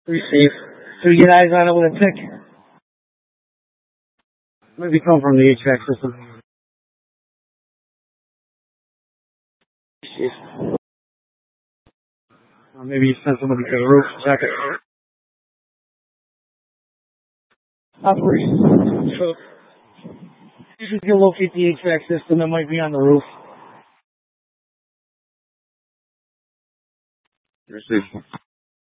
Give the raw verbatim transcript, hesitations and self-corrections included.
Receive. So you get eyes on it with a tick. Maybe come from the H V A C system. Jeez. Or maybe you send somebody to the roof to check it. Operation. So you can locate the H V A C system that might be on the roof. Receive.